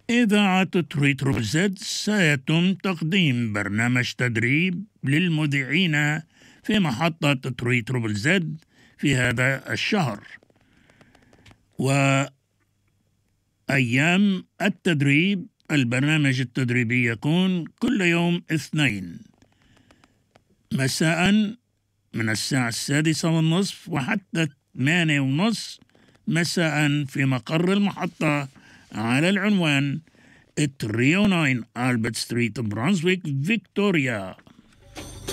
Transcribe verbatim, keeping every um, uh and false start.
إذاعة تريترو زد سيتم تقديم برنامج تدريب للمذيعين في محطة تريترو زد في هذا الشهر. وأيام التدريب، البرنامج التدريبي يكون كل يوم اثنين مساء من الساعة السادسة والنصف وحتى ثمانية ونصف مساء في مقر المحطة على العنوان ثلاثمئة وتسعة ألبرت ستريت، برانسويك، فيكتوريا.